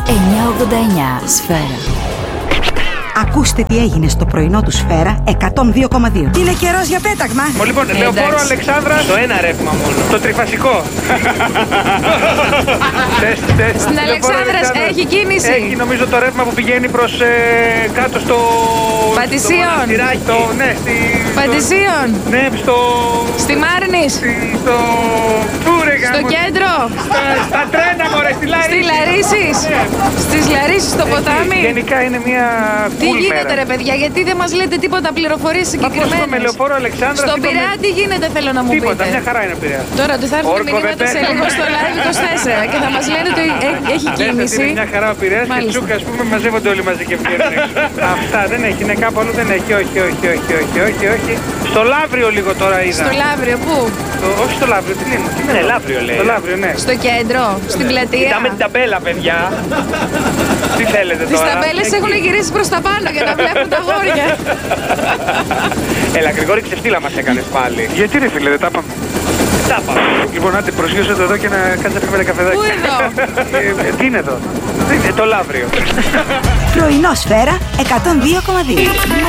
989 Σφαίρα. Ακούστε τι έγινε στο πρωινό του Σφαίρα 102,2. Είναι καιρός για πέταγμα. Λοιπόν, Λεωφόρο Αλεξάνδρα. Το ένα ρεύμα μόνο. Το τριφασικό. Στην Αλεξάνδρας έχει κίνηση. Έχει νομίζω το ρεύμα που πηγαίνει προς κάτω στο... Πατησίων. Ναι, Πατησίων. Ναι, Στη Μάρνης. Στο... Στο κέντρο. Στα τρένα, μωρέ, στη Λαρίση. Στη Λαρίσης. Στις Λαρίσεις, στο ποτάμι. Γενικά είναι μια... Τι γίνεται ρε παιδιά, γιατί δεν μας λέτε τίποτα πληροφορίες συγκεκριμένες? Με Λεωφόρο Αλεξάνδρα. Στον Πειραιά τι γίνεται, θέλω να μου πείτε? Τίποτα, μια χαρά είναι ο Πειραιάς. Τώρα του θα έρθουν μηνύματα σε λίγο στο Live 24 και θα μας λένε ότι έχει κίνηση. Είναι μια χαρά ο Πειραιάς και Τσούκα, ας πούμε, μαζεύονται όλοι μαζί και βγαίνουν έξω. Αυτά δεν έχει, είναι κάπου αλλού δεν έχει, όχι. Στο Λαύριο λίγο τώρα είδα. Στο Λαύριο, πού? Όχι στο Λαύριο, τι λέμε. Τι είναι Λαύριο λέει. Στο Λαύριο, ναι. Στο κέντρο, στην πλατεία. Κοιτάμε την ταμπέλα, παιδιά. Τι θέλετε τώρα? Τις ταμπέλες έχουν γυρίσει προς τα πάνω για να βλέπουν τα γόρια. Έλα, Γρηγόρη, ξεφτύλα μας έκανες πάλι. Γιατί ρε φίλε, δεν τα είπαμε? Τα είπαμε. Λοιπόν, άντε, προσγείωσε το εδώ και να κάτσε να πιούμε καφεδάκι. Πού εδώ? Τι είναι εδώ? Το Λαύριο. Πρωινό Σφαίρα 102,2.